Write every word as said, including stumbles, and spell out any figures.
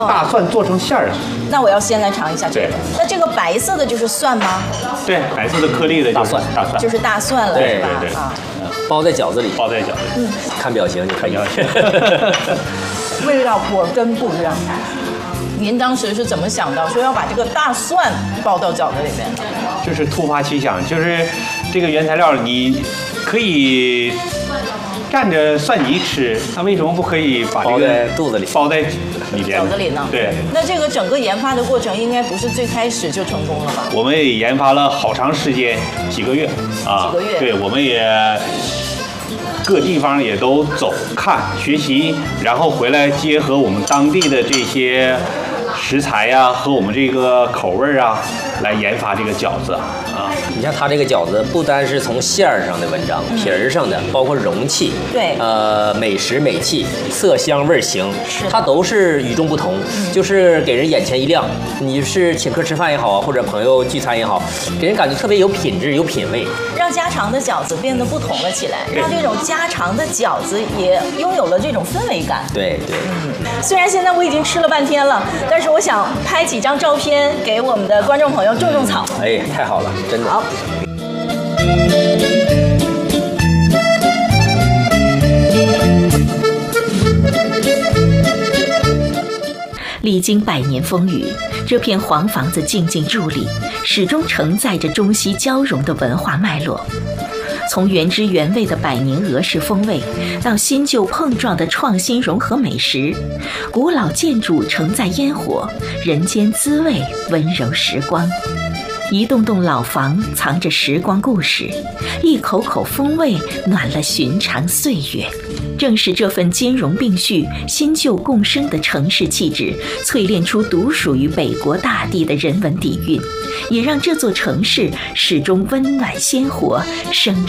大蒜做成馅儿的。 那我要先来尝一下这个。那这个白色的就是蒜吗？ 对，白色的颗粒的大蒜，大蒜就是大蒜了， 对是吧？ 对对啊， 包在饺子里， 包在饺子里。 嗯， 看表情就可以。 味道果真不一样。您当时是怎么想到说要把这个大蒜包到饺子里面的？ 就是突发奇想，就是这个原材料你可以蘸着蒜泥吃，那为什么不可以把这个包在肚子里， 包在里边？ 饺子里呢？ 对。 那这个整个研发的过程应该不是最开始就成功了吧？ 我们也研发了好长时间，几个月啊。 几个月。 对，我们也各地方也都走看学习，然后回来结合我们当地的这些食材呀、啊、和我们这个口味啊，来研发这个饺子啊。 你像它这个饺子，不单是从馅儿上的文章，皮儿上的，包括容器， 对， 呃，美食美器，色香味形，它都是与众不同， 嗯、 就是给人眼前一亮。你是请客吃饭也好啊，或者朋友聚餐也好，给人感觉特别有品质、有品味， 让家常的饺子变得不同了起来，让这种家常的饺子也拥有了这种氛围感。 对对， 嗯，虽然现在我已经吃了半天了，但是我想拍几张照片给我们的观众朋友种种草。 哎，太好了，真的好。 历经百年风雨，这片黄房子静静伫立，始终承载着中西交融的文化脉络。从原汁原味的百年俄式风味，到新旧碰撞的创新融合美食，古老建筑承载烟火，人间滋味，温柔时光。一栋栋老房藏着时光故事，一口口风味暖了寻常岁月。正是这份兼容并蓄、新旧共生的城市气质，淬炼出独属于北国大地的人文底蕴，也让这座城市始终温暖鲜活，生